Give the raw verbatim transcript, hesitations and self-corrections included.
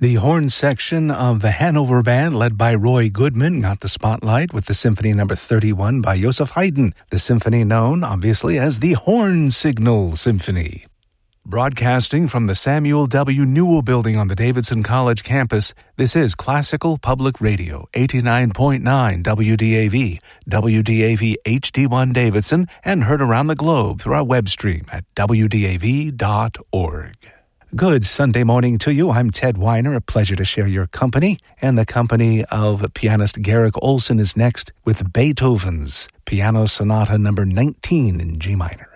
The horn section of the Hanover Band, led by Roy Goodman, got the spotlight with the Symphony Number thirty-one by Joseph Haydn, the symphony known, obviously, as the Horn Signal Symphony. Broadcasting from the Samuel W. Newell Building on the Davidson College campus, this is Classical Public Radio, eighty-nine point nine W D A V, W D A V H D one Davidson, and heard around the globe through our web stream at W D A V dot org. Good Sunday morning to you. I'm Ted Weiner. A pleasure to share your company. And the company of pianist Garrick Olson is next with Beethoven's Piano Sonata number nineteen in G minor.